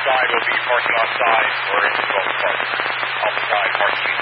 side will be parking on side, or in the parking. Off the side, parking